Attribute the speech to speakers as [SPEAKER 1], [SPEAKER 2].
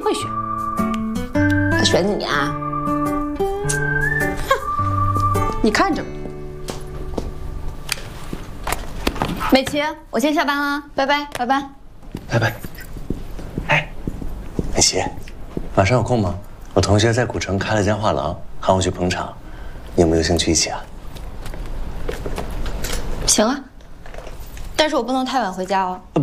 [SPEAKER 1] 会选。他选你啊？哼，你看着吧。美琪，我先下班了，拜拜，拜拜，
[SPEAKER 2] 拜拜。哎，美琪，晚上有空吗？我同学在古城开了间画廊，喊我去捧场，你有没有兴趣一起啊？
[SPEAKER 1] 行啊，但是我不能太晚回家哦。